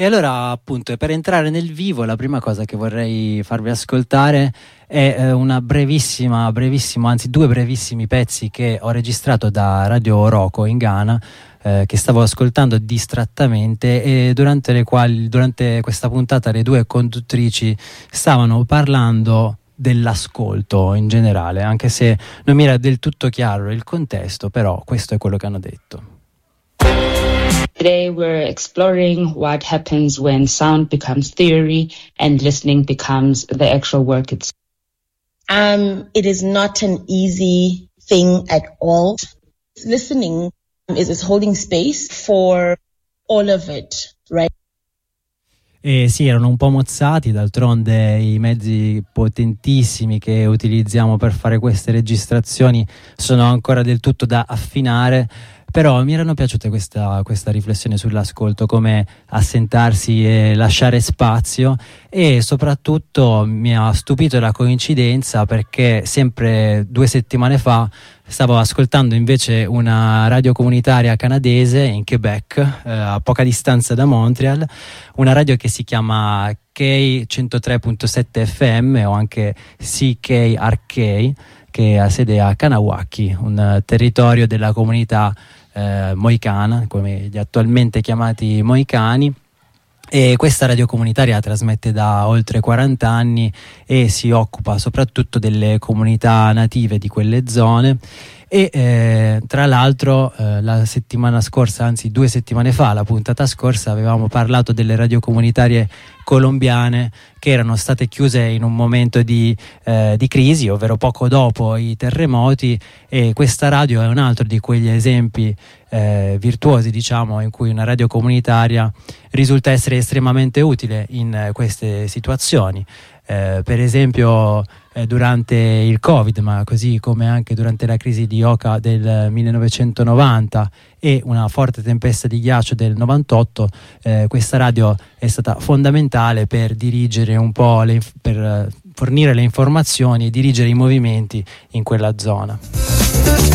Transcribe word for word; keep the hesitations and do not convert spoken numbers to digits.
E allora, appunto, per entrare nel vivo, la prima cosa che vorrei farvi ascoltare è eh, una brevissima, brevissimo, anzi due brevissimi pezzi che ho registrato da Radio Oroco in Ghana, eh, che stavo ascoltando distrattamente, e durante le quali, durante questa puntata, le due conduttrici stavano parlando dell'ascolto in generale, anche se non mi era del tutto chiaro il contesto, però questo è quello che hanno detto. Today we're exploring what happens when sound becomes theory and listening becomes the actual work itself. Um, it is not an easy thing at all. Listening is, is holding space for all of it, right? E sì, erano un po' mozzati, d'altronde i mezzi potentissimi che utilizziamo per fare queste registrazioni sono ancora del tutto da affinare, però mi erano piaciute questa, questa riflessione sull'ascolto, come assentarsi e lasciare spazio, e soprattutto mi ha stupito la coincidenza perché sempre due settimane fa stavo ascoltando invece una radio comunitaria canadese in Quebec, eh, a poca distanza da Montreal, una radio che si chiama K centotré virgola sette F M o anche C K R K, che ha sede a Kanawaki, un territorio della comunità eh, moicana, come gli attualmente chiamati moicani. E questa radio comunitaria trasmette da oltre quaranta anni e si occupa soprattutto delle comunità native di quelle zone. E eh, tra l'altro eh, la settimana scorsa, anzi due settimane fa, la puntata scorsa, avevamo parlato delle radio comunitarie colombiane che erano state chiuse in un momento di, eh, di crisi, ovvero poco dopo i terremoti, e questa radio è un altro di quegli esempi eh, virtuosi, diciamo, in cui una radio comunitaria risulta essere estremamente utile in eh, queste situazioni. Eh, per esempio eh, durante il Covid, ma così come anche durante la crisi di Oka del millenovecentonovanta e una forte tempesta di ghiaccio del novantotto, eh, questa radio è stata fondamentale per dirigere un po' le, per eh, fornire le informazioni e dirigere i movimenti in quella zona.